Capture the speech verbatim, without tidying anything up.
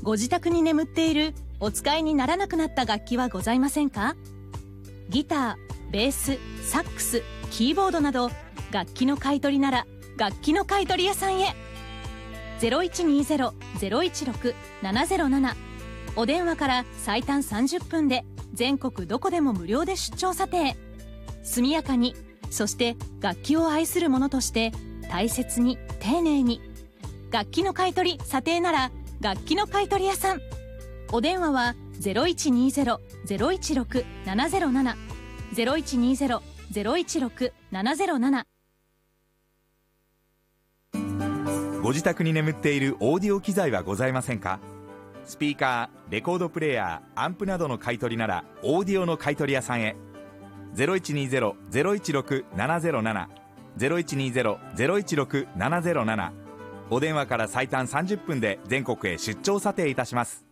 ご自宅に眠っているお使いにならなくなった楽器はございませんか？ギター、ベース、サックス、キーボードなど楽器の買い取りなら楽器の買取屋さんへ。 ゼロいちにゼロ ゼロいちろく ななゼロなな お電話から最短さんじゅっぷんで全国どこでも無料で出張査定。速やかに、そして楽器を愛する者として大切に丁寧に。楽器の買い取り査定なら楽器の買取屋さん。お電話は ゼロいちにゼロ ゼロいちろく ななゼロなな ゼロいちにゼロ ゼロいちろく ななゼロなな。 ご自宅に眠っているオーディオ機材はございませんか？スピーカー、レコードプレーヤー、アンプなどの買い取りならオーディオの買い取り屋さんへ。 ゼロいちにゼロ ゼロいちろく ななゼロなな ゼロいちにゼロ ゼロいちろく ななゼロなな。お電話から最短さんじゅっぷんで全国へ出張査定いたします。